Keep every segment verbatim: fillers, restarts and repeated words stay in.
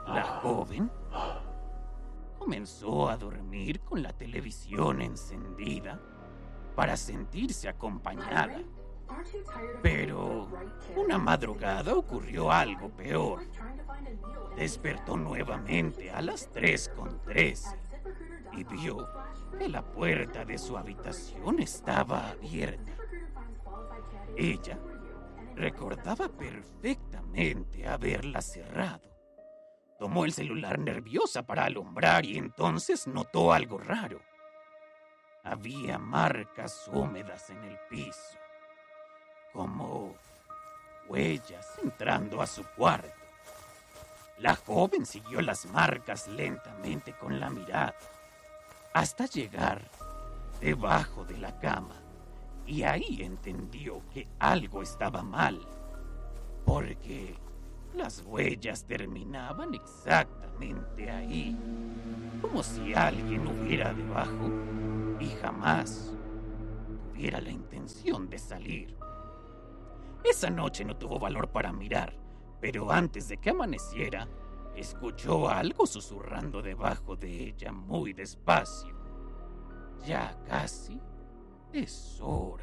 La joven comenzó a dormir con la televisión encendida para sentirse acompañada. Pero una madrugada ocurrió algo peor. Despertó nuevamente a las tres con trece y vio que la puerta de su habitación estaba abierta. Ella recordaba perfectamente haberla cerrado. Tomó el celular nerviosa para alumbrar y entonces notó algo raro. Había marcas húmedas en el piso, como huellas entrando a su cuarto. La joven siguió las marcas lentamente con la mirada, hasta llegar debajo de la cama, y ahí entendió que algo estaba mal, porque las huellas terminaban exactamente ahí, como si alguien hubiera debajo y jamás tuviera la intención de salir. Esa noche no tuvo valor para mirar, pero antes de que amaneciera, escuchó algo susurrando debajo de ella muy despacio. Ya casi es hora.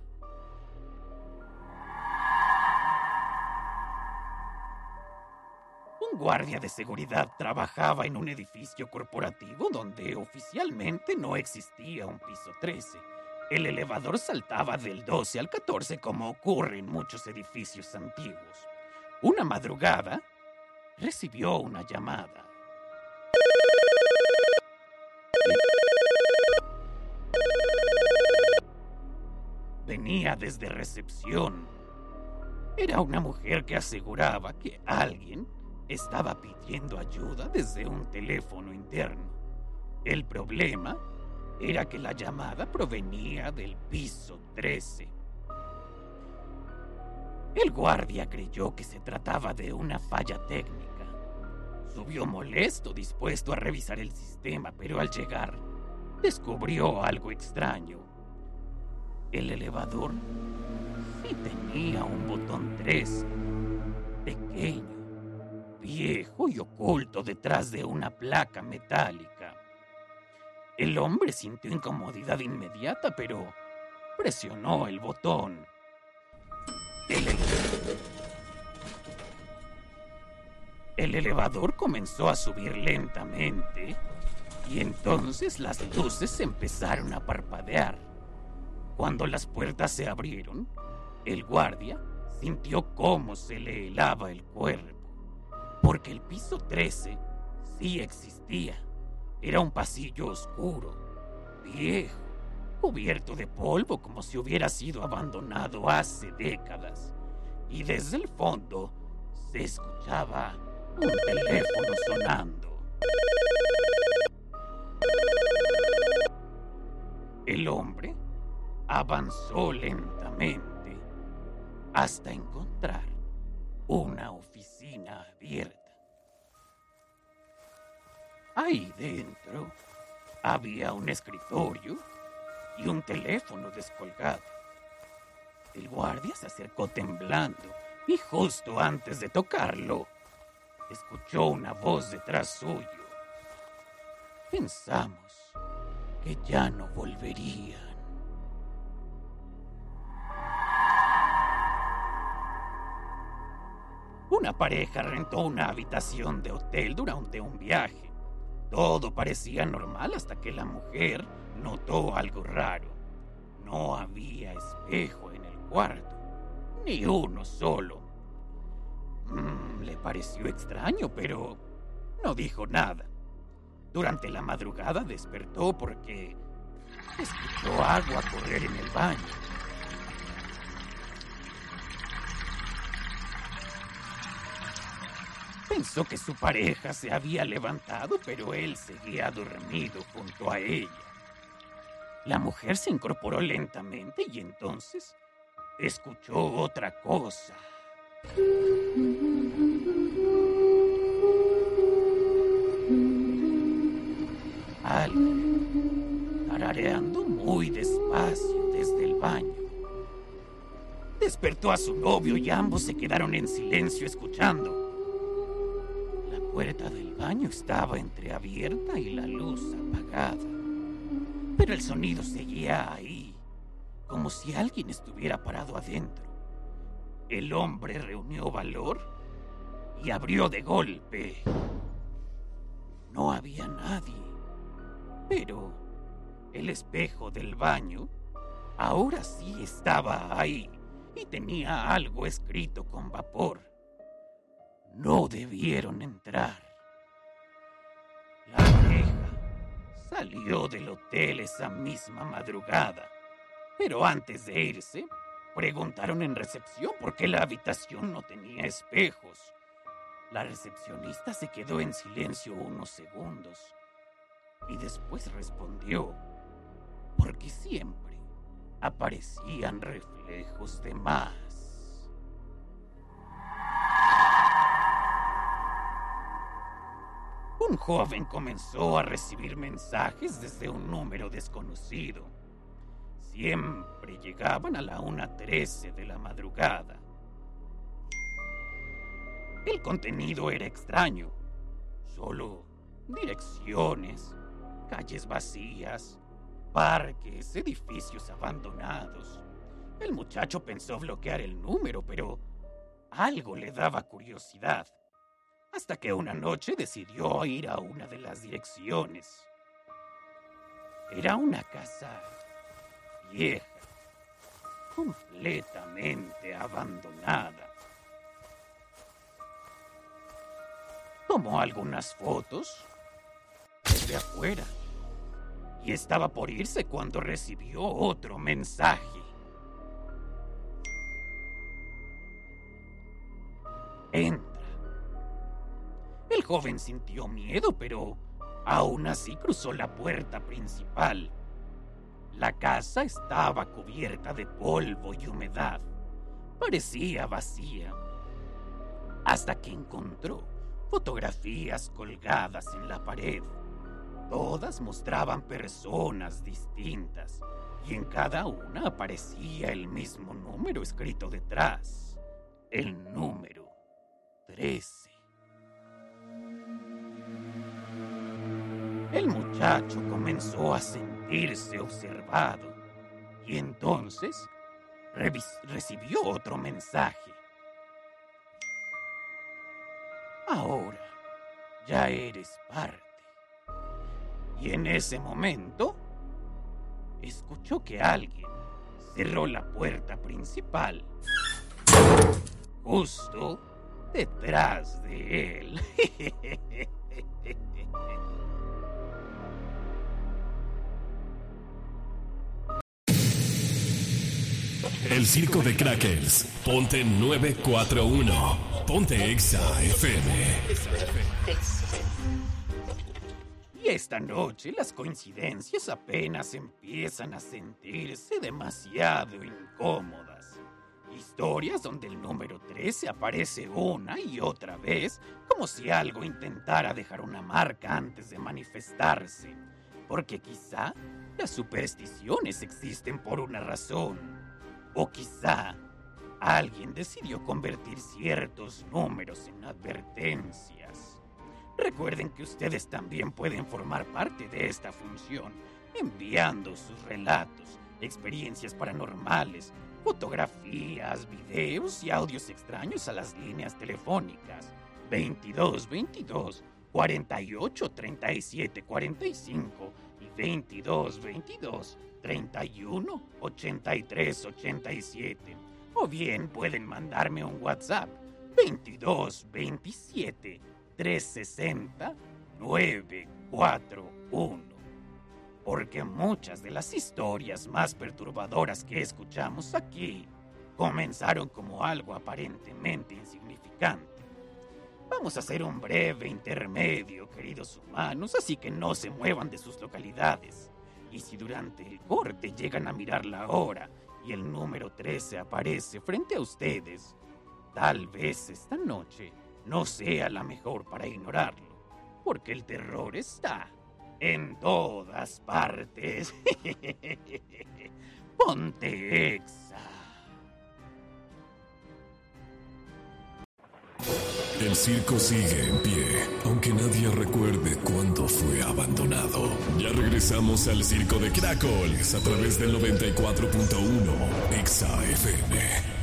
Un guardia de seguridad trabajaba en un edificio corporativo donde oficialmente no existía un piso trece. El elevador saltaba del doce al catorce como ocurre en muchos edificios antiguos. Una madrugada, recibió una llamada. Venía desde recepción. Era una mujer que aseguraba que alguien estaba pidiendo ayuda desde un teléfono interno. El problema era que la llamada provenía del piso trece. El guardia creyó que se trataba de una falla técnica. Subió molesto, dispuesto a revisar el sistema, pero al llegar, descubrió algo extraño. El elevador sí tenía un botón trece, pequeño, viejo y oculto detrás de una placa metálica. El hombre sintió incomodidad inmediata, pero presionó el botón. El, ele... el elevador comenzó a subir lentamente y entonces las luces empezaron a parpadear. Cuando las puertas se abrieron, el guardia sintió cómo se le helaba el cuerpo, porque el piso trece sí existía. Era un pasillo oscuro, viejo, cubierto de polvo como si hubiera sido abandonado hace décadas. Y desde el fondo se escuchaba un teléfono sonando. El hombre avanzó lentamente hasta encontrar una oficina abierta. Ahí dentro había un escritorio y un teléfono descolgado. El guardia se acercó temblando y justo antes de tocarlo, escuchó una voz detrás suyo. Pensamos que ya no volverían. Una pareja rentó una habitación de hotel durante un viaje. Todo parecía normal hasta que la mujer notó algo raro. No había espejo en el cuarto, ni uno solo. Mm, le pareció extraño, pero no dijo nada. Durante la madrugada despertó porque escuchó agua correr en el baño. Pensó que su pareja se había levantado, pero él seguía dormido junto a ella. La mujer se incorporó lentamente y entonces escuchó otra cosa. Alguien tarareando muy despacio desde el baño. Despertó a su novio y ambos se quedaron en silencio escuchando. La puerta del baño estaba entreabierta y la luz apagada. Pero el sonido seguía ahí, como si alguien estuviera parado adentro. El hombre reunió valor y abrió de golpe. No había nadie, pero el espejo del baño ahora sí estaba ahí y tenía algo escrito con vapor. No debieron entrar. La pareja salió del hotel esa misma madrugada, pero antes de irse, preguntaron en recepción por qué la habitación no tenía espejos. La recepcionista se quedó en silencio unos segundos y después respondió, porque siempre aparecían reflejos de más. Un joven comenzó a recibir mensajes desde un número desconocido. Siempre llegaban a la una trece de la madrugada. El contenido era extraño. Solo direcciones, calles vacías, parques, edificios abandonados. El muchacho pensó bloquear el número, pero algo le daba curiosidad. Hasta que una noche decidió ir a una de las direcciones. Era una casa vieja, completamente abandonada. Tomó algunas fotos desde afuera y estaba por irse cuando recibió otro mensaje. Entra. El joven sintió miedo, pero aún así cruzó la puerta principal. La casa estaba cubierta de polvo y humedad. Parecía vacía. Hasta que encontró fotografías colgadas en la pared. Todas mostraban personas distintas y en cada una aparecía el mismo número escrito detrás. El número trece. El muchacho comenzó a sentirse observado y entonces revis- recibió otro mensaje. Ahora ya eres parte. Y en ese momento escuchó que alguien cerró la puerta principal justo detrás de él. El circo de Crackers. Ponte nueve cuatro uno. Ponte Exa F M. Y esta noche las coincidencias apenas empiezan a sentirse demasiado incómodas. Historias donde el número trece aparece una y otra vez, como si algo intentara dejar una marca antes de manifestarse. Porque quizá las supersticiones existen por una razón. O quizá alguien decidió convertir ciertos números en advertencias. Recuerden que ustedes también pueden formar parte de esta función, enviando sus relatos, experiencias paranormales, fotografías, videos y audios extraños a las líneas telefónicas veintidós veintidós, cuarenta y ocho, treinta y siete, cuarenta y cinco y veintidós veintidós, treinta y uno, ochenta y tres, ochenta y siete. O bien pueden mandarme un WhatsApp veintidós veintisiete, trescientos sesenta, novecientos cuarenta y uno. Porque muchas de las historias más perturbadoras que escuchamos aquí comenzaron como algo aparentemente insignificante. Vamos a hacer un breve intermedio, queridos humanos, así que no se muevan de sus localidades. Y si durante el corte llegan a mirar la hora y el número trece aparece frente a ustedes, tal vez esta noche no sea la mejor para ignorarlo, porque el terror está en todas partes. Ponte Exa. El circo sigue en pie, aunque nadie recuerde cuándo fue abandonado. Ya regresamos al Circo de Cracoles a través del noventa y cuatro punto uno Exa F M.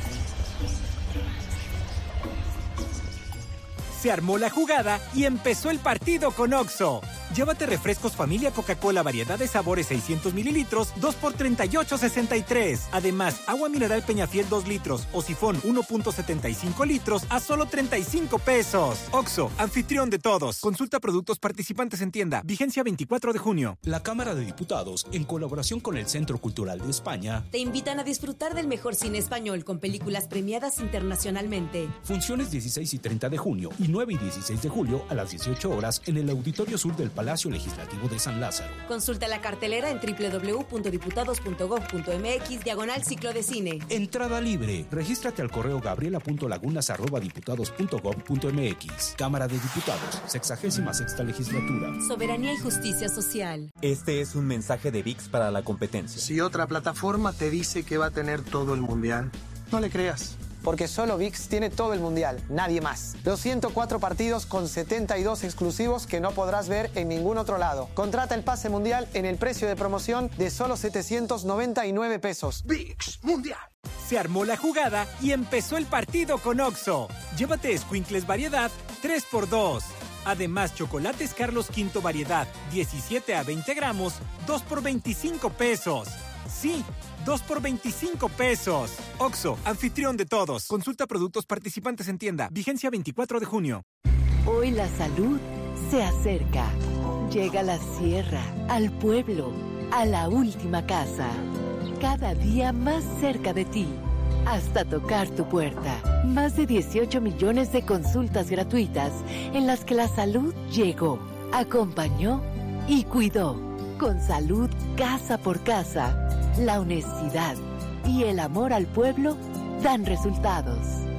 Se armó la jugada y empezó el partido con Oxxo. Llévate refrescos familia Coca-Cola variedad de sabores seiscientos mililitros, dos por treinta y ocho sesenta y tres. Además, agua mineral Peñafiel dos litros o sifón uno punto setenta y cinco litros a solo treinta y cinco pesos. Oxxo, anfitrión de todos. Consulta productos participantes en tienda. Vigencia veinticuatro de junio. La Cámara de Diputados, en colaboración con el Centro Cultural de España, te invitan a disfrutar del mejor cine español con películas premiadas internacionalmente. Funciones dieciséis y treinta de junio y nueve y dieciséis de julio a las dieciocho horas en el Auditorio Sur del Palacio Legislativo de San Lázaro. Consulta la cartelera en doble u doble u doble u punto diputados punto gob punto eme equis diagonal ciclo de cine. Entrada libre. Regístrate al correo gabriela punto lagunas arroba diputados punto gob punto eme equis. Cámara de Diputados, sexagésima sexta legislatura. Soberanía y justicia social. Este es un mensaje de V I X para la competencia. Si otra plataforma te dice que va a tener todo el mundial, no le creas. Porque solo V I X tiene todo el mundial, nadie más. Los ciento cuatro partidos con setenta y dos exclusivos que no podrás ver en ningún otro lado. Contrata el pase mundial en el precio de promoción de solo setecientos noventa y nueve pesos. V I X Mundial. Se armó la jugada y empezó el partido con Oxxo. Llévate escuincles variedad tres por dos. Además, chocolates Carlos V variedad diecisiete a veinte gramos, dos por veinticinco pesos. Sí, dos por veinticinco pesos. Oxxo, anfitrión de todos. Consulta productos participantes en tienda. Vigencia veinticuatro de junio. Hoy la salud se acerca. Llega a la sierra, al pueblo, a la última casa. Cada día más cerca de ti. Hasta tocar tu puerta. Más de dieciocho millones de consultas gratuitas en las que la salud llegó, acompañó y cuidó. Con salud casa por casa, la honestidad y el amor al pueblo dan resultados.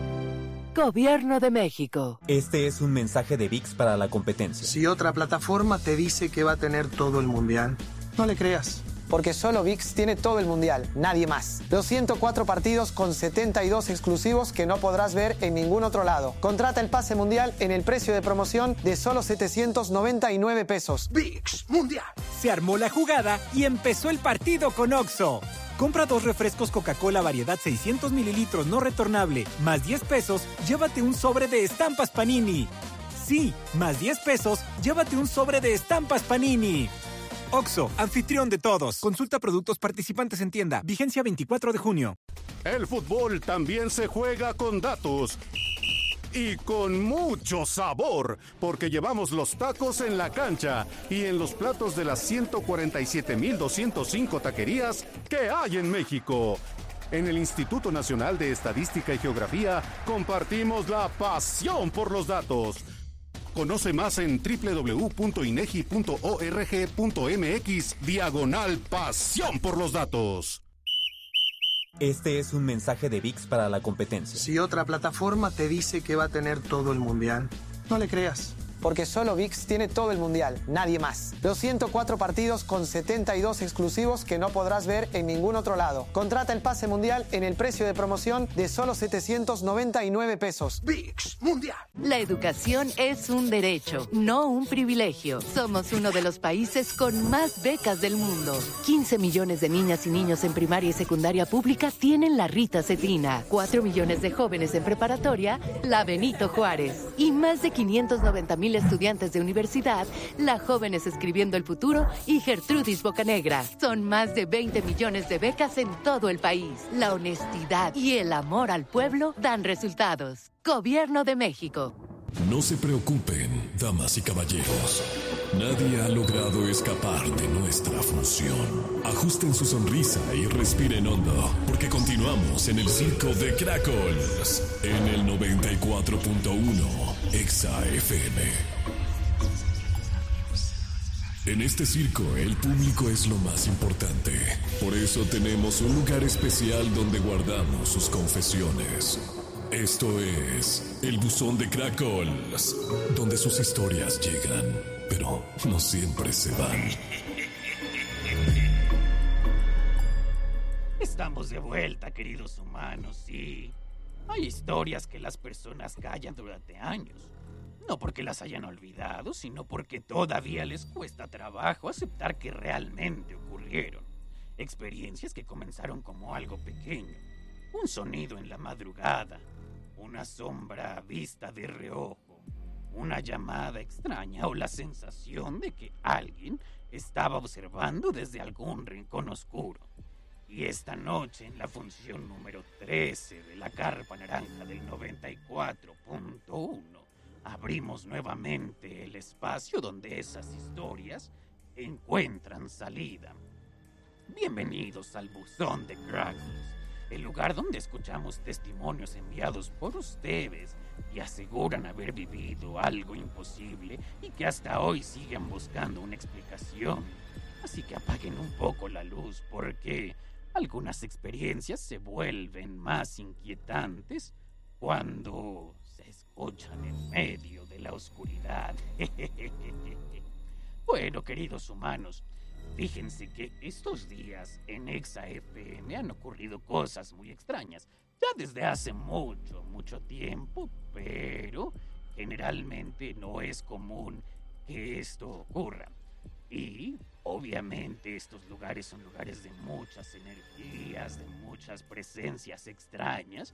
Gobierno de México. Este es un mensaje de V I X para la competencia. Si otra plataforma te dice que va a tener todo el mundial, no le creas. Porque solo V I X tiene todo el mundial, nadie más. Los ciento cuatro partidos con setenta y dos exclusivos que no podrás ver en ningún otro lado. Contrata el pase mundial en el precio de promoción de solo setecientos noventa y nueve pesos. V I X Mundial. Se armó la jugada y empezó el partido con Oxxo. Compra dos refrescos Coca-Cola variedad seiscientos mililitros no retornable, más diez pesos, llévate un sobre de estampas Panini. Sí, más diez pesos, llévate un sobre de estampas Panini. Oxxo, anfitrión de todos. Consulta productos participantes en tienda. Vigencia veinticuatro de junio. El fútbol también se juega con datos. Y con mucho sabor, porque llevamos los tacos en la cancha y en los platos de las ciento cuarenta y siete mil doscientos cinco taquerías que hay en México. En el Instituto Nacional de Estadística y Geografía compartimos la pasión por los datos. Conoce más en doble u doble u doble u punto inegi punto org punto mx diagonal pasión por los datos. Este es un mensaje de V I X para la competencia. Si otra plataforma te dice que va a tener todo el mundial, no le creas. Porque solo V I X tiene todo el mundial, nadie más. Los ciento cuatro partidos con setenta y dos exclusivos que no podrás ver en ningún otro lado. Contrata el pase mundial en el precio de promoción de solo setecientos noventa y nueve pesos. V I X Mundial. La educación es un derecho, no un privilegio. Somos uno de los países con más becas del mundo. quince millones de niñas y niños en primaria y secundaria pública tienen la Rita Cetina. cuatro millones de jóvenes en preparatoria, la Benito Juárez. Y más de quinientos noventa mil estudiantes de universidad, la Jóvenes Escribiendo el Futuro y Gertrudis Bocanegra. Son más de veinte millones de becas en todo el país. La honestidad y el amor al pueblo dan resultados. Gobierno de México. No se preocupen, damas y caballeros. Nadie ha logrado escapar de nuestra función. Ajusten su sonrisa y respiren hondo, porque continuamos en el Circo de Cracoles, en el noventa y cuatro punto uno Exa F M. En este circo, el público es lo más importante. Por eso tenemos un lugar especial donde guardamos sus confesiones. Esto es el Buzón de Cracoles, donde sus historias llegan, pero no siempre se van. Estamos de vuelta, queridos humanos, sí. Hay historias que las personas callan durante años. No porque las hayan olvidado, sino porque todavía les cuesta trabajo aceptar que realmente ocurrieron. Experiencias que comenzaron como algo pequeño. Un sonido en la madrugada. Una sombra vista de reojo. Una llamada extraña o la sensación de que alguien estaba observando desde algún rincón oscuro. Y esta noche, en la función número trece de la Carpa Naranja del noventa y cuatro punto uno, abrimos nuevamente el espacio donde esas historias encuentran salida. Bienvenidos al Buzón de Crackles, el lugar donde escuchamos testimonios enviados por ustedes y aseguran haber vivido algo imposible y que hasta hoy siguen buscando una explicación. Así que apaguen un poco la luz porque algunas experiencias se vuelven más inquietantes cuando se escuchan en medio de la oscuridad. Bueno, queridos humanos, fíjense que estos días en Exa F M han ocurrido cosas muy extrañas, ya desde hace mucho, mucho tiempo, pero generalmente no es común que esto ocurra. Y obviamente estos lugares son lugares de muchas energías, de muchas presencias extrañas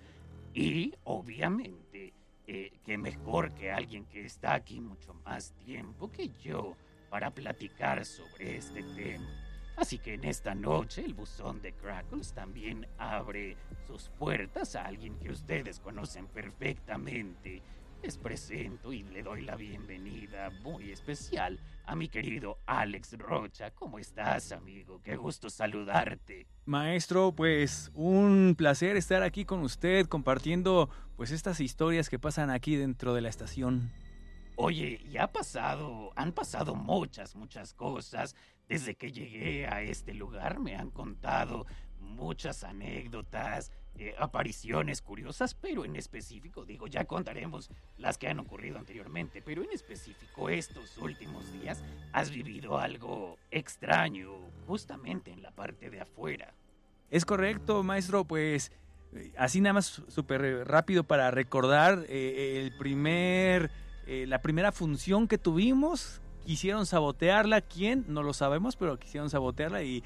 y obviamente eh, que mejor que alguien que está aquí mucho más tiempo que yo para platicar sobre este tema. Así que en esta noche el Buzón de Crackles también abre sus puertas a alguien que ustedes conocen perfectamente. Les presento y le doy la bienvenida muy especial a mi querido Alex Rocha. ¿Cómo estás, amigo? Qué gusto saludarte. Maestro, pues un placer estar aquí con usted compartiendo pues estas historias que pasan aquí dentro de la estación. Oye, y ha pasado, han pasado muchas, muchas cosas. Desde que llegué a este lugar me han contado muchas anécdotas, eh, apariciones curiosas, pero en específico, digo, ya contaremos las que han ocurrido anteriormente, pero en específico estos últimos días has vivido algo extraño justamente en la parte de afuera. Es correcto, maestro, pues así nada más súper rápido para recordar eh, el primer... Eh, la primera función que tuvimos, quisieron sabotearla. ¿Quién? No lo sabemos, pero quisieron sabotearla y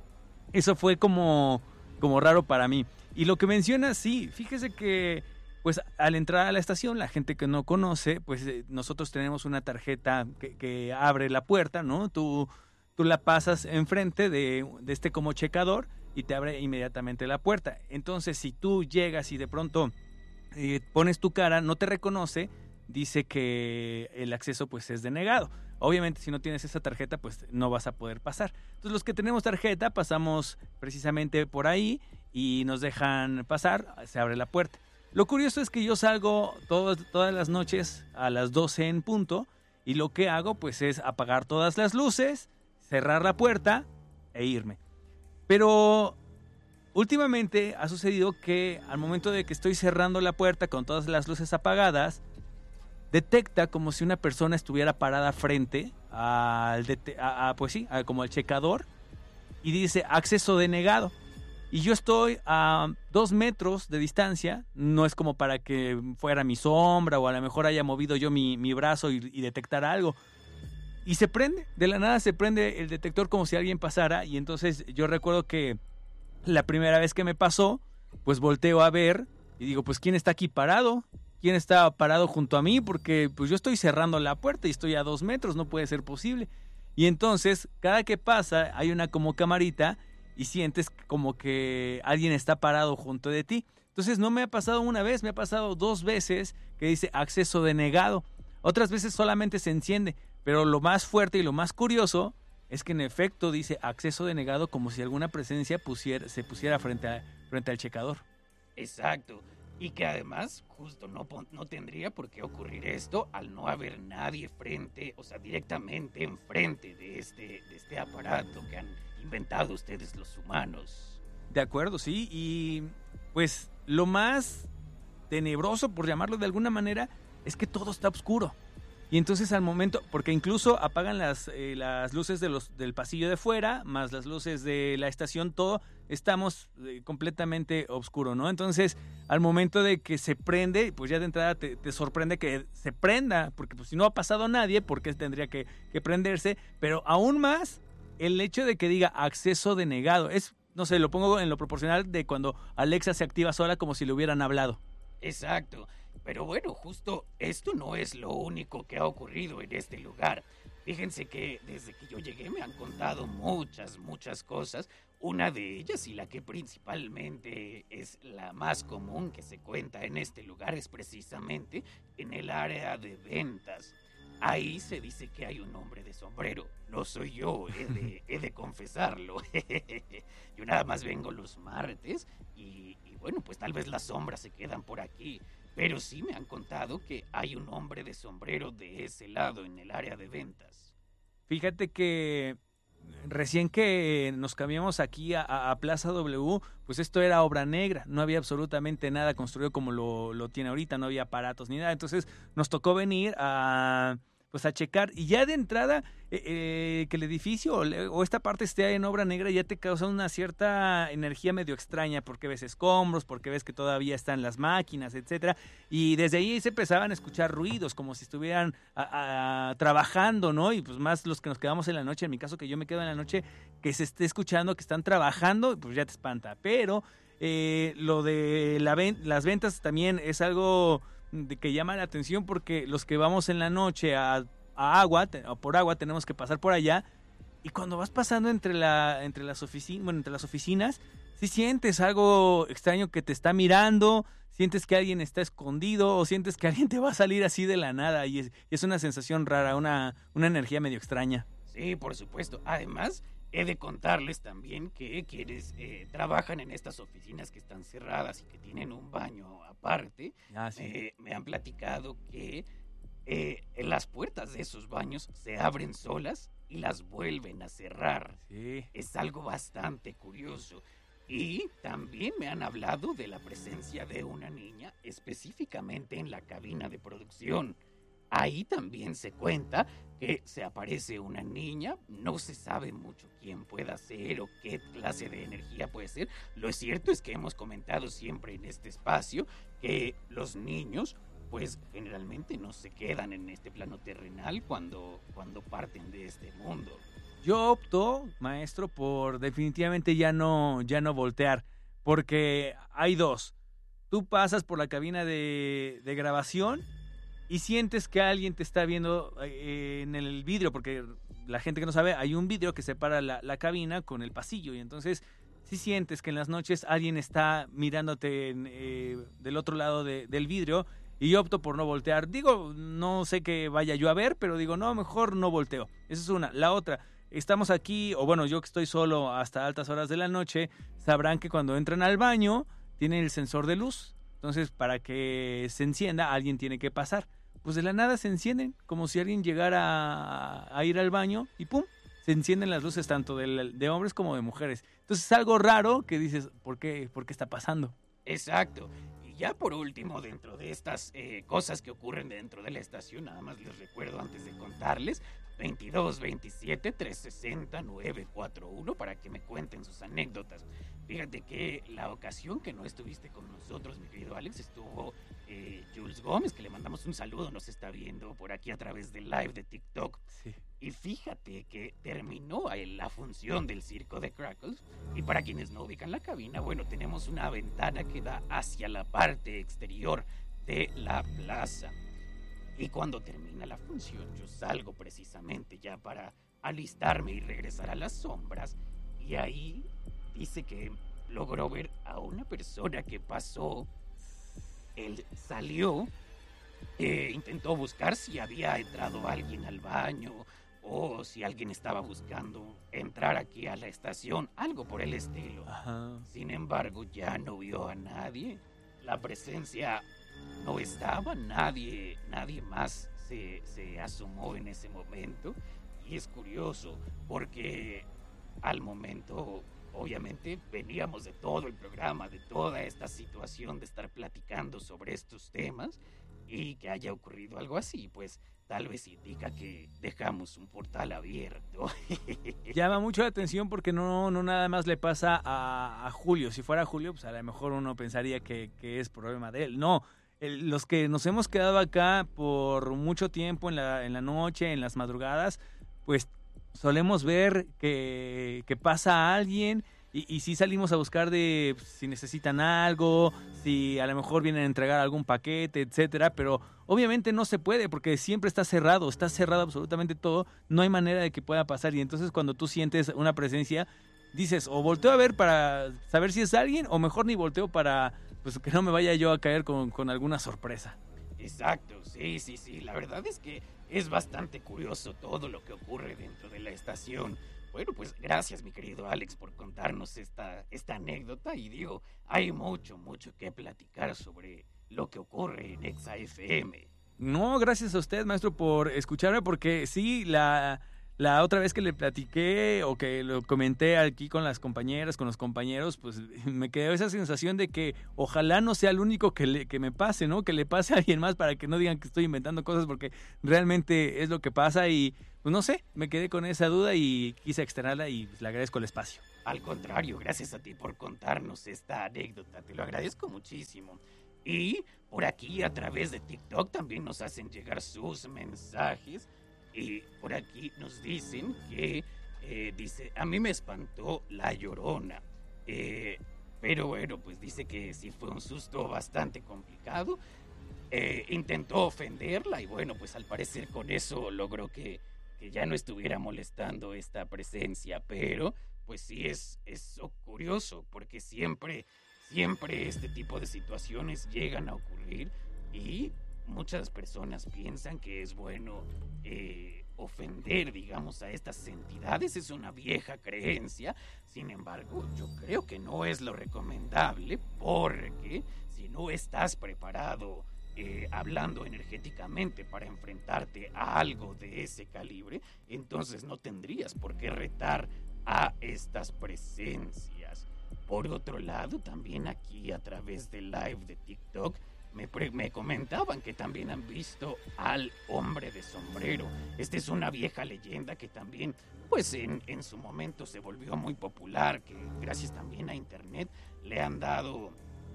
eso fue como, como raro para mí. Y lo que menciona, sí, fíjese que pues al entrar a la estación, la gente que no conoce, pues eh, nosotros tenemos una tarjeta que, que abre la puerta, ¿no? Tú, tú la pasas enfrente de, de este como checador y te abre inmediatamente la puerta. Entonces, si tú llegas y de pronto eh, pones tu cara, no te reconoce, dice que el acceso pues es denegado. Obviamente si no tienes esa tarjeta pues no vas a poder pasar. Entonces los que tenemos tarjeta pasamos precisamente por ahí y nos dejan pasar, se abre la puerta. Lo curioso es que yo salgo todas, todas las noches a las doce en punto y lo que hago pues es apagar todas las luces, cerrar la puerta e irme. Pero últimamente ha sucedido que al momento de que estoy cerrando la puerta con todas las luces apagadas, detecta como si una persona estuviera parada frente al, dete- a, a, pues sí, a, como al checador y dice acceso denegado. Y yo estoy a dos metros de distancia, no es como para que fuera mi sombra o a lo mejor haya movido yo mi, mi brazo y, y detectara algo. Y se prende, de la nada se prende el detector como si alguien pasara y entonces yo recuerdo que la primera vez que me pasó, pues volteo a ver y digo, pues ¿quién está aquí parado? ¿Quién está parado junto a mí? Porque pues yo estoy cerrando la puerta y estoy a dos metros, no puede ser posible. Y entonces, cada que pasa, hay una como camarita y sientes como que alguien está parado junto de ti. Entonces, no me ha pasado una vez, me ha pasado dos veces que dice acceso denegado. Otras veces solamente se enciende, pero lo más fuerte y lo más curioso es que en efecto dice acceso denegado como si alguna presencia pusiera, se pusiera frente, a, frente al checador. Exacto. Y que además justo no, no tendría por qué ocurrir esto al no haber nadie frente, o sea, directamente enfrente de este, de este aparato que han inventado ustedes los humanos. De acuerdo, sí, y pues lo más tenebroso, por llamarlo de alguna manera, es que todo está oscuro. Y entonces al momento, porque incluso apagan las, eh, las luces de los, del pasillo de fuera, más las luces de la estación, todo, estamos eh, completamente oscuro, ¿no? Entonces, al momento de que se prende, pues ya de entrada te, te sorprende que se prenda, porque pues si no ha pasado nadie, ¿por qué tendría que, que prenderse? Pero aún más, el hecho de que diga acceso denegado, es, no sé, lo pongo en lo proporcional de cuando Alexa se activa sola como si le hubieran hablado. Exacto. Pero bueno, justo esto no es lo único que ha ocurrido en este lugar. Fíjense que desde que yo llegué me han contado muchas, muchas cosas. Una de ellas, y la que principalmente es la más común que se cuenta en este lugar, es precisamente en el área de ventas. Ahí se dice que hay un hombre de sombrero. No soy yo, he de, he de confesarlo. Yo nada más vengo los martes y, y bueno, pues tal vez las sombras se quedan por aquí. Pero sí me han contado que hay un hombre de sombrero de ese lado en el área de ventas. Fíjate que recién que nos cambiamos aquí a, a Plaza W, pues esto era obra negra, no había absolutamente nada construido como lo, lo tiene ahorita, no había aparatos ni nada, entonces nos tocó venir a... pues a checar, y ya de entrada eh, eh, que el edificio o, le, o esta parte esté en obra negra ya te causa una cierta energía medio extraña, porque ves escombros, porque ves que todavía están las máquinas, etcétera, y desde ahí se empezaban a escuchar ruidos, como si estuvieran a, a, trabajando, ¿no? Y pues más los que nos quedamos en la noche, en mi caso que yo me quedo en la noche, que se esté escuchando que están trabajando, pues ya te espanta, pero eh, lo de la ven- las ventas también es algo... de que llama la atención, porque los que vamos en la noche a, a agua, te, o por agua, tenemos que pasar por allá, y cuando vas pasando entre la entre las oficinas, bueno, entre las oficinas, sí sientes algo extraño que te está mirando, sientes que alguien está escondido, o sientes que alguien te va a salir así de la nada, y es, y es una sensación rara, una, una energía medio extraña. Sí, por supuesto. Además, he de contarles también que quienes eh, trabajan en estas oficinas que están cerradas y que tienen un baño aparte, ah, sí. eh, me han platicado que eh, las puertas de esos baños se abren solas y las vuelven a cerrar. Sí. Es algo bastante curioso. Y también me han hablado de la presencia de una niña específicamente en la cabina de producción. Ahí también se cuenta que se aparece una niña, no se sabe mucho quién pueda ser o qué clase de energía puede ser. Lo cierto es que hemos comentado siempre en este espacio que los niños, pues generalmente no se quedan en este plano terrenal cuando, cuando parten de este mundo. Yo opto, maestro, por definitivamente ya no, ya no voltear, porque hay dos. Tú pasas por la cabina de, de grabación y sientes que alguien te está viendo eh, en el vidrio, porque la gente que no sabe, hay un vidrio que separa la, la cabina con el pasillo, y entonces sí sientes que en las noches alguien está mirándote en, eh, del otro lado de, del vidrio, y yo opto por no voltear. Digo, no sé qué vaya yo a ver, pero digo, no, mejor no volteo. Esa es una. La otra, estamos aquí, o bueno, yo que estoy solo hasta altas horas de la noche, sabrán que cuando entran al baño tienen el sensor de luz. Entonces, para que se encienda, alguien tiene que pasar. Pues de la nada se encienden, como si alguien llegara a, a ir al baño y ¡pum! Se encienden las luces tanto de, de hombres como de mujeres. Entonces es algo raro que dices, ¿por qué, por qué está pasando? Exacto. Y ya por último, dentro de estas eh, cosas que ocurren dentro de la estación, nada más les recuerdo antes de contarles, veintidós veintisiete trescientos sesenta nueve cuarenta y uno para que me cuenten sus anécdotas. Fíjate que la ocasión que no estuviste con nosotros, mi querido Alex, estuvo eh, Jules Gómez, que le mandamos un saludo, nos está viendo por aquí a través del live de TikTok. Sí. Y fíjate que terminó la función del circo de Crackles, y para quienes no ubican la cabina, bueno, tenemos una ventana que da hacia la parte exterior de la plaza. Y cuando termina la función, yo salgo precisamente ya para alistarme y regresar a las sombras, y ahí dice que logró ver a una persona que pasó. Él salió, eh, intentó buscar si había entrado alguien al baño o si alguien estaba buscando entrar aquí a la estación, algo por el estilo. Ajá. Sin embargo, ya no vio a nadie. La presencia no estaba, nadie, nadie más se, se asomó en ese momento. Y es curioso porque al momento, obviamente, veníamos de todo el programa, de toda esta situación de estar platicando sobre estos temas, y que haya ocurrido algo así, pues tal vez indica que dejamos un portal abierto. Llama mucho la atención porque no, no nada más le pasa a, a Julio. Si fuera Julio, pues a lo mejor uno pensaría que, que es problema de él. No, el, los que nos hemos quedado acá por mucho tiempo en la, en la noche, en las madrugadas, pues solemos ver que, que pasa a alguien y, y sí salimos a buscar de pues, si necesitan algo, si a lo mejor vienen a entregar algún paquete, etcétera, pero obviamente no se puede porque siempre está cerrado, está cerrado absolutamente todo, no hay manera de que pueda pasar y entonces cuando tú sientes una presencia, dices o volteo a ver para saber si es alguien o mejor ni volteo para pues que no me vaya yo a caer con, con alguna sorpresa. Exacto, sí, sí, sí, la verdad es que es bastante curioso todo lo que ocurre dentro de la estación. Bueno, pues gracias, mi querido Alex, por contarnos esta, esta anécdota. Y digo, hay mucho, mucho que platicar sobre lo que ocurre en Exa F M. No, gracias a usted, maestro, por escucharme, porque sí, la, la otra vez que le platiqué o que lo comenté aquí con las compañeras, con los compañeros, pues me quedó esa sensación de que ojalá no sea el único que, le, que me pase, ¿no? Que le pase a alguien más para que no digan que estoy inventando cosas, porque realmente es lo que pasa y... Pues no sé, me quedé con esa duda y quise externarla y le agradezco el espacio. Al contrario, gracias a ti por contarnos esta anécdota, te lo agradezco muchísimo. Y por aquí a través de TikTok también nos hacen llegar sus mensajes y por aquí nos dicen que, eh, dice, a mí me espantó la Llorona, eh, pero bueno, pues dice que sí fue un susto bastante complicado, eh, intentó ofenderla y bueno, pues al parecer con eso logró que que ya no estuviera molestando esta presencia, pero pues sí es, es curioso, porque siempre, siempre este tipo de situaciones llegan a ocurrir y muchas personas piensan que es bueno eh, ofender, digamos, a estas entidades, es una vieja creencia, sin embargo, yo creo que no es lo recomendable, porque si no estás preparado Eh, hablando energéticamente para enfrentarte a algo de ese calibre, entonces no tendrías por qué retar a estas presencias. Por otro lado, también aquí a través del live de TikTok me, pre- me comentaban que también han visto al hombre de sombrero. Esta es una vieja leyenda que también pues en, en su momento se volvió muy popular, que gracias también a internet le han dado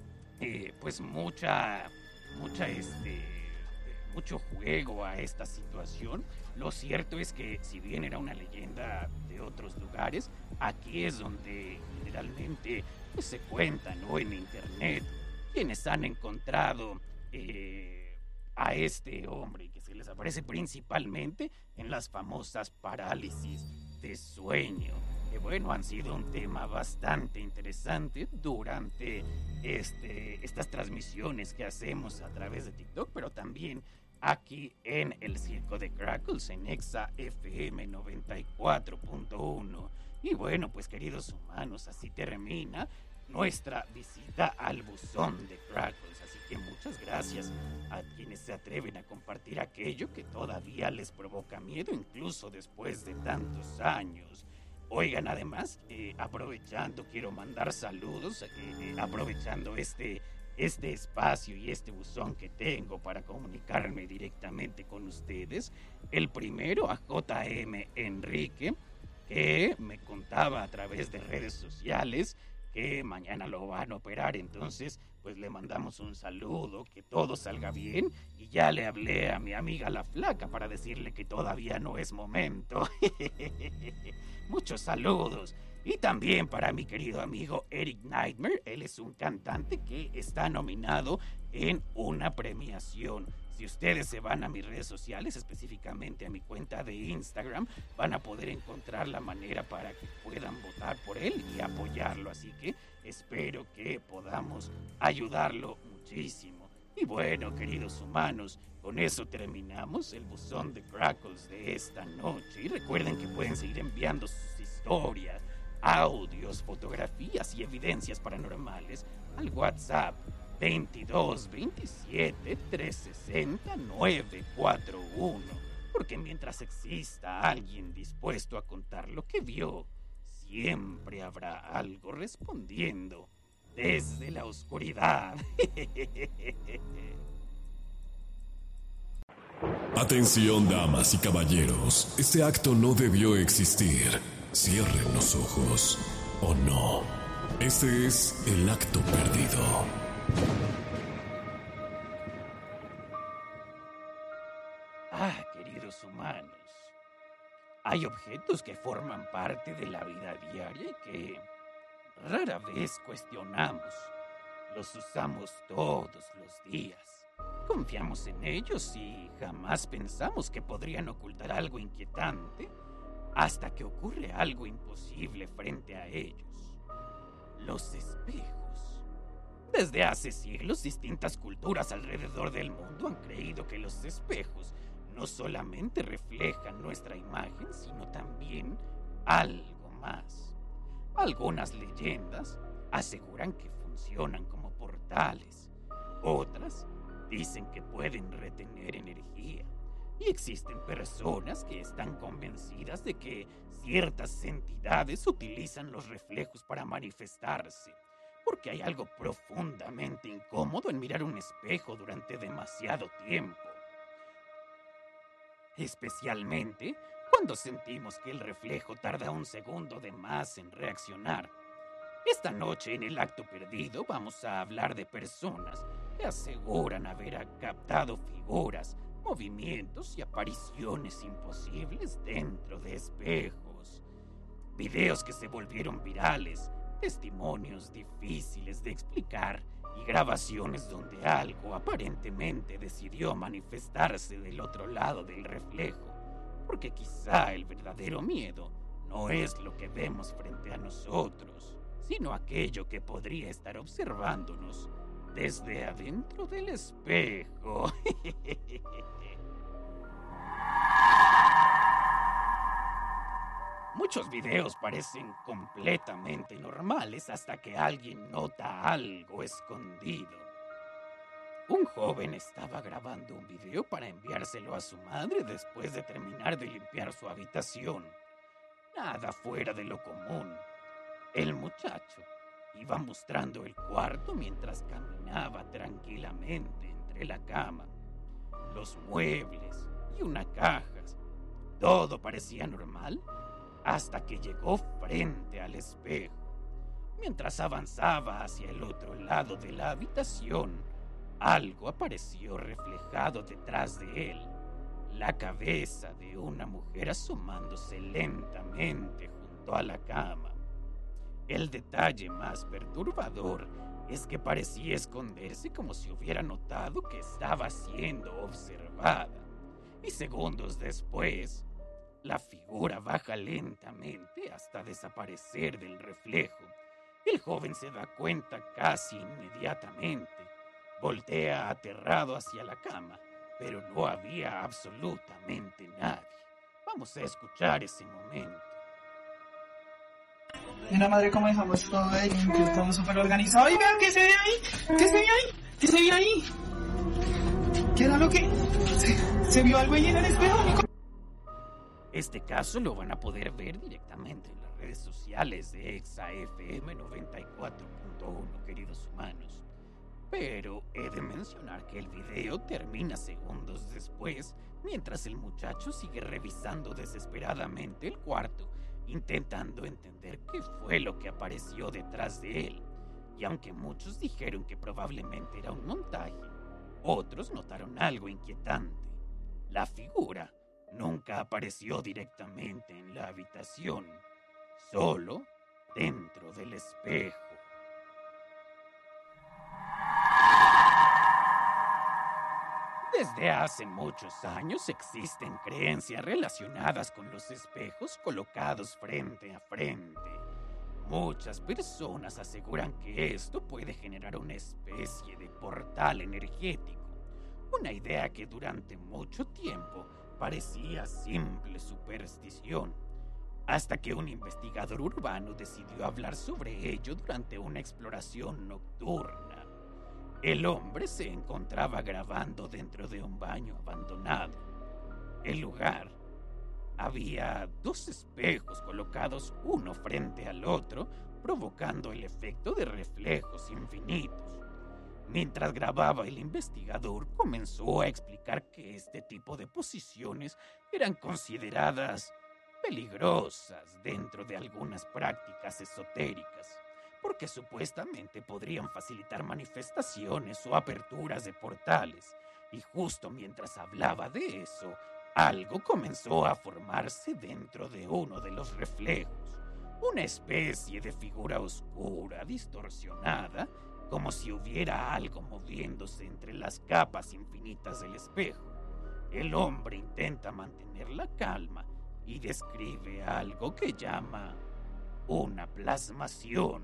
eh, pues mucha mucha este mucho juego a esta situación. Lo cierto es que si bien era una leyenda de otros lugares, aquí es donde generalmente pues, se cuenta, ¿no? En internet quienes han encontrado eh, a este hombre que se les aparece principalmente en las famosas parálisis de sueño, que bueno, han sido un tema bastante interesante durante este, estas transmisiones que hacemos a través de TikTok, pero también aquí en el Circo de Crackles, en Exa F M noventa y cuatro punto uno. Y bueno, pues queridos humanos, así termina nuestra visita al buzón de Crackles, así que muchas gracias a quienes se atreven a compartir aquello que todavía les provoca miedo, incluso después de tantos años. Oigan, además, eh, aprovechando, quiero mandar saludos, eh, eh, aprovechando este, este espacio y este buzón que tengo para comunicarme directamente con ustedes. El primero a J M Enrique, que me contaba a través de redes sociales que mañana lo van a operar, entonces pues le mandamos un saludo, que todo salga bien, y ya le hablé a mi amiga la Flaca para decirle que todavía no es momento. Muchos saludos. Y también para mi querido amigo Eric Nightmare, él es un cantante que está nominado en una premiación. Si ustedes se van a mis redes sociales, específicamente a mi cuenta de Instagram, van a poder encontrar la manera para que puedan votar por él y apoyarlo. Así que espero que podamos ayudarlo muchísimo. Y bueno, queridos humanos, con eso terminamos el buzón de Crackles de esta noche. Y recuerden que pueden seguir enviando sus historias, audios, fotografías y evidencias paranormales al WhatsApp veintidós veintisiete trescientos sesenta novecientos cuarenta y uno, porque mientras exista alguien dispuesto a contar lo que vio, siempre habrá algo respondiendo desde la oscuridad. Atención, damas y caballeros, este acto no debió existir. Cierren los ojos, o no. Este es el acto perdido. Ah, queridos humanos, hay objetos que forman parte de la vida diaria y que rara vez cuestionamos. Los usamos todos los días. Confiamos en ellos y jamás pensamos que podrían ocultar algo inquietante hasta que ocurre algo imposible frente a ellos. Los espejos. Desde hace siglos, distintas culturas alrededor del mundo han creído que los espejos no solamente reflejan nuestra imagen, sino también algo más. Algunas leyendas aseguran que funcionan como portales. Otras dicen que pueden retener energía. Y existen personas que están convencidas de que ciertas entidades utilizan los reflejos para manifestarse, porque hay algo profundamente incómodo en mirar un espejo durante demasiado tiempo. Especialmente cuando sentimos que el reflejo tarda un segundo de más en reaccionar. Esta noche en el acto perdido vamos a hablar de personas que aseguran haber captado figuras, movimientos y apariciones imposibles dentro de espejos. Videos que se volvieron virales, testimonios difíciles de explicar y grabaciones donde algo aparentemente decidió manifestarse del otro lado del reflejo, porque quizá el verdadero miedo no es lo que vemos frente a nosotros, sino aquello que podría estar observándonos desde adentro del espejo. Muchos videos parecen completamente normales hasta que alguien nota algo escondido. Un joven estaba grabando un video para enviárselo a su madre después de terminar de limpiar su habitación. Nada fuera de lo común. El muchacho iba mostrando el cuarto mientras caminaba tranquilamente entre la cama, los muebles y una caja. Todo parecía normal hasta que llegó frente al espejo. Mientras avanzaba hacia el otro lado de la habitación, algo apareció reflejado detrás de él. La cabeza de una mujer asomándose lentamente junto a la cama. El detalle más perturbador es que parecía esconderse como si hubiera notado que estaba siendo observada. Y segundos después, la figura baja lentamente hasta desaparecer del reflejo. El joven se da cuenta casi inmediatamente. Voltea aterrado hacia la cama, pero no había absolutamente nadie. Vamos a escuchar ese momento. Mira, madre, cómo dejamos todo de limpio, todo súper organizado. ¡Y vean qué se ve ahí! ¿Qué se ve ahí? ¿Qué se ve ahí? ¿Qué era lo que...? ¿Se, se vio algo ahí en el espejo? Este caso lo van a poder ver directamente en las redes sociales de Exa F M noventa y cuatro punto uno, queridos humanos. Pero he de mencionar que el video termina segundos después, mientras el muchacho sigue revisando desesperadamente el cuarto, intentando entender qué fue lo que apareció detrás de él. Y aunque muchos dijeron que probablemente era un montaje, otros notaron algo inquietante. La figura nunca apareció directamente en la habitación, solo dentro del espejo. Desde hace muchos años existen creencias relacionadas con los espejos colocados frente a frente. Muchas personas aseguran que esto puede generar una especie de portal energético, una idea que durante mucho tiempo parecía simple superstición, hasta que un investigador urbano decidió hablar sobre ello durante una exploración nocturna. El hombre se encontraba grabando dentro de un baño abandonado. El lugar había dos espejos colocados uno frente al otro, provocando el efecto de reflejos infinitos. Mientras grababa, el investigador comenzó a explicar que este tipo de posiciones eran consideradas peligrosas dentro de algunas prácticas esotéricas, porque supuestamente podrían facilitar manifestaciones o aperturas de portales. Y justo mientras hablaba de eso, algo comenzó a formarse dentro de uno de los reflejos, una especie de figura oscura, distorsionada, como si hubiera algo moviéndose entre las capas infinitas del espejo. El hombre intenta mantener la calma y describe algo que llama una plasmación.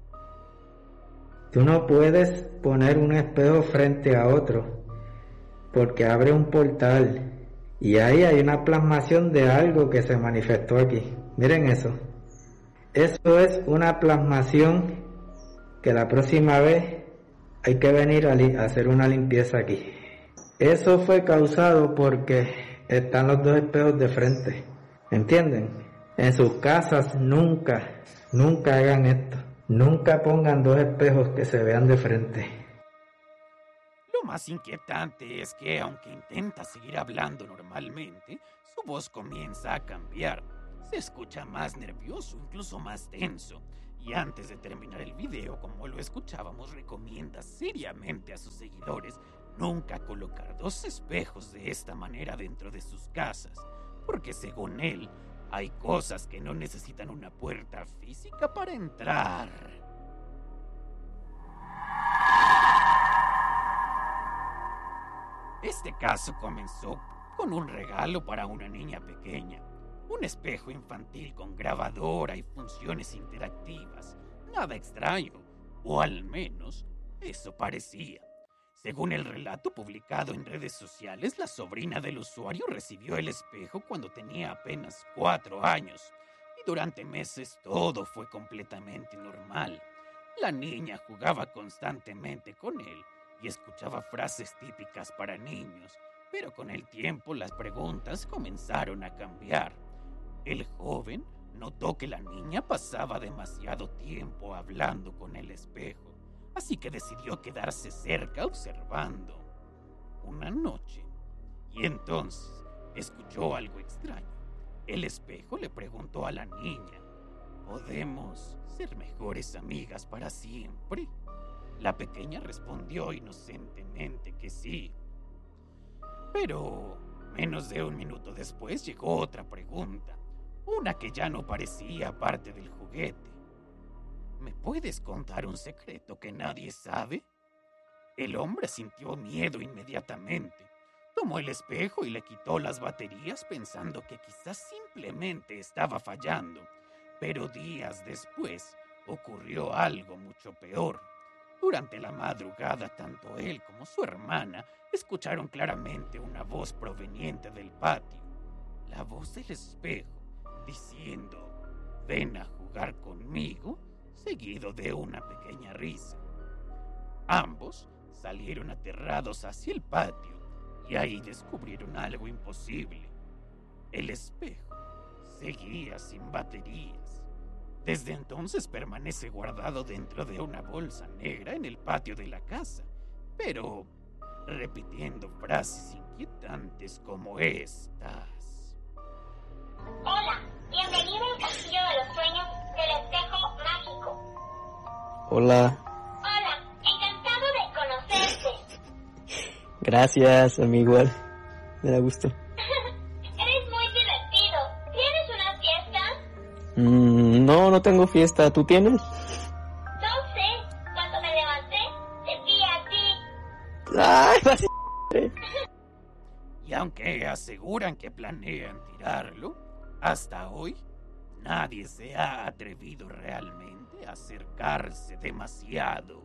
Tú no puedes poner un espejo frente a otro, porque abre un portal, y ahí hay una plasmación de algo que se manifestó aquí. Miren eso. Eso es una plasmación que la próxima vez hay que venir a, li- a hacer una limpieza aquí. Eso fue causado porque están los dos espejos de frente. ¿Entienden? En sus casas nunca, nunca hagan esto. Nunca pongan dos espejos que se vean de frente. Lo más inquietante es que, aunque intenta seguir hablando normalmente, su voz comienza a cambiar. Se escucha más nervioso, incluso más tenso. Y antes de terminar el video, como lo escuchábamos, recomienda seriamente a sus seguidores nunca colocar dos espejos de esta manera dentro de sus casas, porque según él, hay cosas que no necesitan una puerta física para entrar. Este caso comenzó con un regalo para una niña pequeña. Un espejo infantil con grabadora y funciones interactivas. Nada extraño, o al menos eso parecía. Según el relato publicado en redes sociales, la sobrina del usuario recibió el espejo cuando tenía apenas cuatro años, y durante meses todo fue completamente normal. La niña jugaba constantemente con él y escuchaba frases típicas para niños, pero con el tiempo las preguntas comenzaron a cambiar. El joven notó que la niña pasaba demasiado tiempo hablando con el espejo, así que decidió quedarse cerca observando. Una noche, y entonces escuchó algo extraño. El espejo le preguntó a la niña: ¿podemos ser mejores amigas para siempre? La pequeña respondió inocentemente que sí. Pero menos de un minuto después llegó otra pregunta. Una que ya no parecía parte del juguete. ¿Me puedes contar un secreto que nadie sabe? El hombre sintió miedo inmediatamente. Tomó el espejo y le quitó las baterías pensando que quizás simplemente estaba fallando. Pero días después ocurrió algo mucho peor. Durante la madrugada, tanto él como su hermana escucharon claramente una voz proveniente del patio. La voz del espejo, diciendo: ven a jugar conmigo, seguido de una pequeña risa. Ambos salieron aterrados hacia el patio y ahí descubrieron algo imposible. El espejo seguía sin baterías. Desde entonces permanece guardado dentro de una bolsa negra en el patio de la casa, pero repitiendo frases inquietantes como estas. Hola, bienvenido al Castillo de los Sueños del Espejo Mágico. Hola. Hola, encantado de conocerte. Gracias, a mí igual. Me da gusto. Eres muy divertido. ¿Tienes una fiesta? Mm, no, no tengo fiesta. ¿Tú tienes? No sé. Cuando me levanté, te vi a ti. ¡Ay, vas a... Y aunque aseguran que planean tirarlo, hasta hoy nadie se ha atrevido realmente a acercarse demasiado.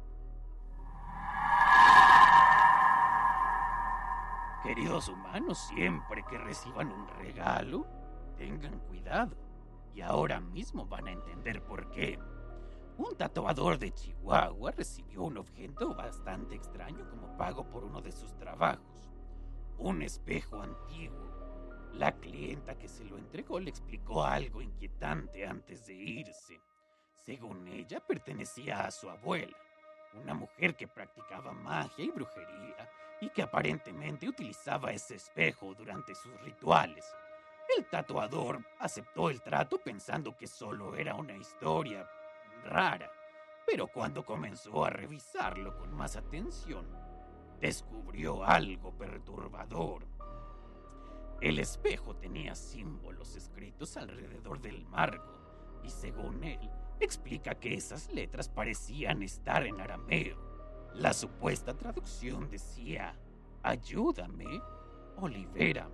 Queridos humanos, siempre que reciban un regalo, tengan cuidado. Y ahora mismo van a entender por qué. Un tatuador de Chihuahua recibió un objeto bastante extraño como pago por uno de sus trabajos. Un espejo antiguo. La clienta que se lo entregó le explicó algo inquietante antes de irse. Según ella, pertenecía a su abuela. una mujer que practicaba magia y brujería y que aparentemente utilizaba ese espejo durante sus rituales. El tatuador aceptó el trato pensando que solo era una historia rara, pero cuando comenzó a revisarlo con más atención, descubrió algo perturbador. El espejo tenía símbolos escritos alrededor del marco y, según él, explica que esas letras parecían estar en arameo. La supuesta traducción decía: ayúdame o libérame.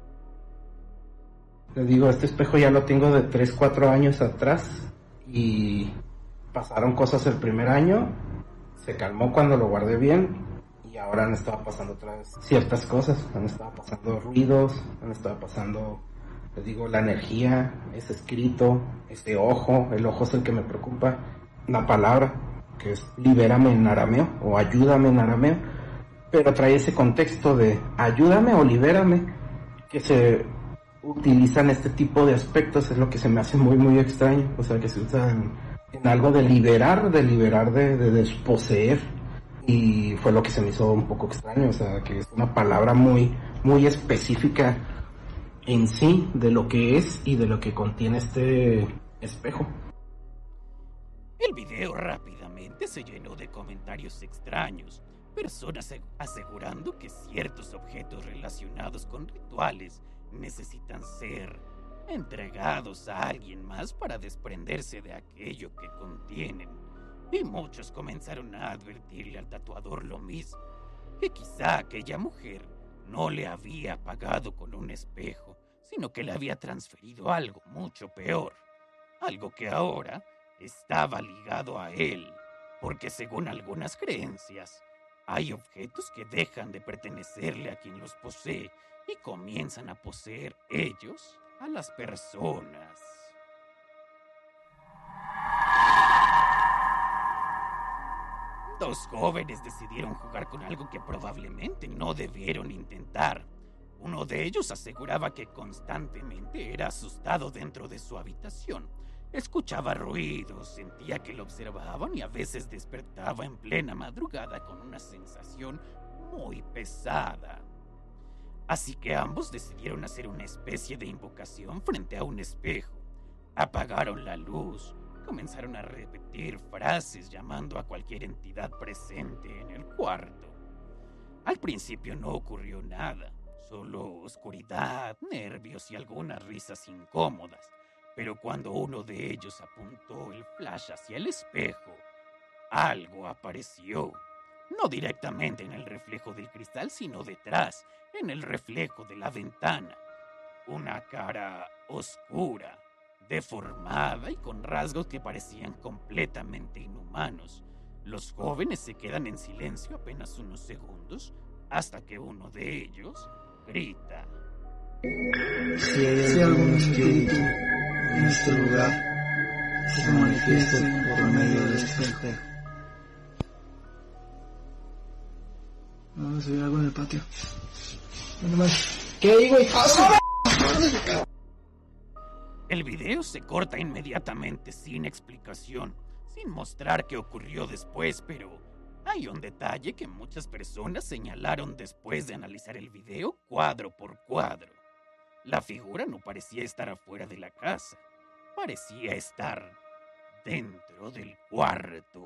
Les digo, este espejo ya lo tengo de tres, cuatro años atrás y pasaron cosas el primer año, se calmó cuando lo guardé bien y ahora han estado pasando otra vez ciertas cosas, han estado pasando ruidos, han estado pasando, les digo, la energía, ese escrito, este ojo, el ojo es el que me preocupa, la palabra que es libérame en arameo o ayúdame en arameo, pero trae ese contexto de ayúdame o libérame que se utilizan este tipo de aspectos, es lo que se me hace muy muy extraño, o sea que se usa en, en algo de liberar, de liberar, de, de desposeer, y fue lo que se me hizo un poco extraño, o sea que es una palabra muy muy específica en sí de lo que es y de lo que contiene este espejo. El video rápidamente se llenó de comentarios extraños, personas asegurando que ciertos objetos relacionados con rituales necesitan ser entregados a alguien más para desprenderse de aquello que contienen. Y muchos comenzaron a advertirle al tatuador lo mismo, que quizá aquella mujer no le había pagado con un espejo, sino que le había transferido algo mucho peor, algo que ahora estaba ligado a él, porque según algunas creencias, hay objetos que dejan de pertenecerle a quien los posee y comienzan a poseer ellos a las personas. Dos jóvenes decidieron jugar con algo que probablemente no debieron intentar. Uno de ellos aseguraba que constantemente era asustado dentro de su habitación. Escuchaba ruidos, sentía que lo observaban y a veces despertaba en plena madrugada con una sensación muy pesada. Así que ambos decidieron hacer una especie de invocación frente a un espejo. Apagaron la luz, comenzaron a repetir frases llamando a cualquier entidad presente en el cuarto. Al principio no ocurrió nada, solo oscuridad, nervios y algunas risas incómodas. Pero cuando uno de ellos apuntó el flash hacia el espejo, algo apareció. No directamente en el reflejo del cristal, sino detrás, en el reflejo de la ventana. Una cara oscura, deformada y con rasgos que parecían completamente inhumanos. Los jóvenes se quedan en silencio apenas unos segundos, hasta que uno de ellos grita: Si hay algún espíritu en este lugar, que se manifieste por medio de este espejo. Vamos a ver algo en el patio. ¿Qué digo? El video se corta inmediatamente sin explicación, sin mostrar qué ocurrió después, pero hay un detalle que muchas personas señalaron después de analizar el video cuadro por cuadro. La figura no parecía estar afuera de la casa, parecía estar dentro del cuarto.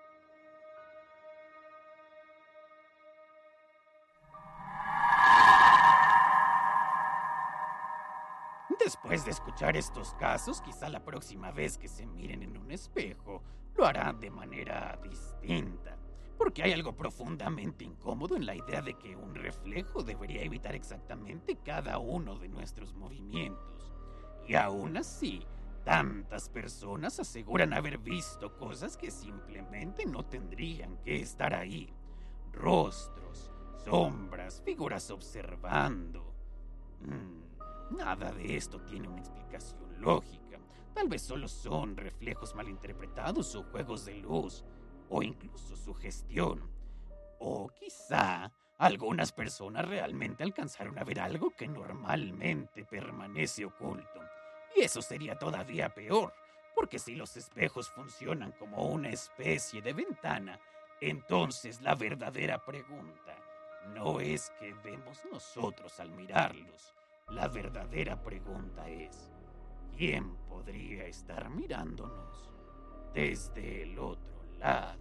Después de escuchar estos casos, quizá la próxima vez que se miren en un espejo, lo harán de manera distinta. Porque hay algo profundamente incómodo en la idea de que un reflejo debería evitar exactamente cada uno de nuestros movimientos. Y aún así, tantas personas aseguran haber visto cosas que simplemente no tendrían que estar ahí. Rostros, sombras, figuras observando. Mm, nada de esto tiene una explicación lógica. Tal vez solo son reflejos malinterpretados o juegos de luz. O incluso sugestión. O quizá algunas personas realmente alcanzaron a ver algo que normalmente permanece oculto. Y eso sería todavía peor, porque si los espejos funcionan como una especie de ventana, Entonces la verdadera pregunta no es qué vemos nosotros al mirarlos. La verdadera pregunta es, ¿quién podría estar mirándonos desde el otro lado?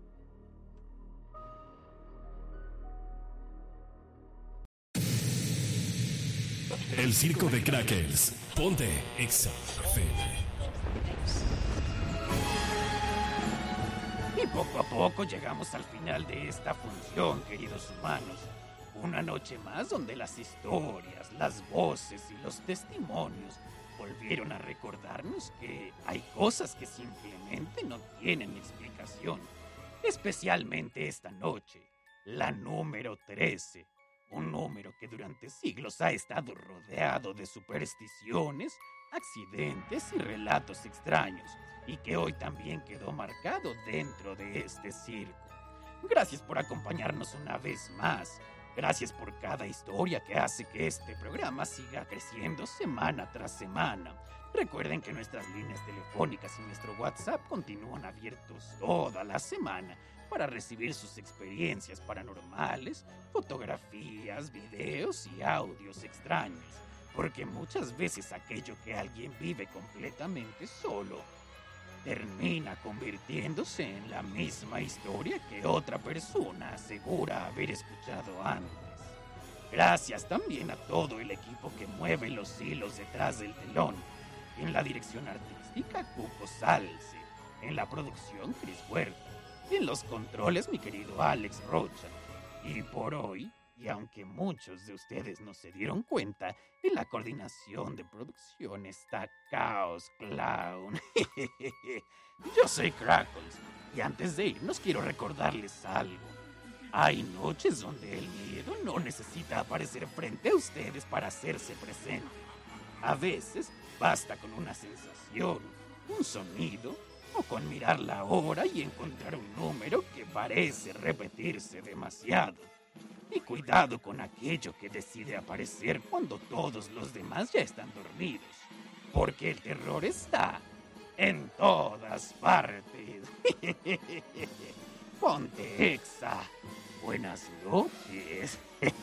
El circo de Crackers. Ponte Exa F M. Y poco a poco llegamos al final de esta función, queridos humanos. Una noche más donde las historias, las voces y los testimonios volvieron a recordarnos que hay cosas que simplemente no tienen explicación. Especialmente esta noche, la número trece. Un número que durante siglos ha estado rodeado de supersticiones, accidentes y relatos extraños, y que hoy también quedó marcado dentro de este circo. Gracias por acompañarnos una vez más. Gracias por cada historia que hace que este programa siga creciendo semana tras semana. Recuerden que nuestras líneas telefónicas y nuestro WhatsApp continúan abiertos toda la semana para recibir sus experiencias paranormales, fotografías, videos y audios extraños. Porque muchas veces aquello que alguien vive completamente solo termina convirtiéndose en la misma historia que otra persona asegura haber escuchado antes. Gracias también a todo el equipo que mueve los hilos detrás del telón. En la dirección artística, Cuco Salce. En la producción, Chris Huerta. Y en los controles, mi querido Alex Rocha. Y por hoy, y aunque muchos de ustedes no se dieron cuenta, en la coordinación de producción está Chaos Clown. Yo soy Crackles, y antes de irnos quiero recordarles algo. Hay noches donde el miedo no necesita aparecer frente a ustedes para hacerse presente. A veces basta con una sensación, un sonido, o con mirar la hora y encontrar un número que parece repetirse demasiado. Y cuidado con aquello que decide aparecer cuando todos los demás ya están dormidos, porque el terror está en todas partes. Ponte Exa. Buenas noches.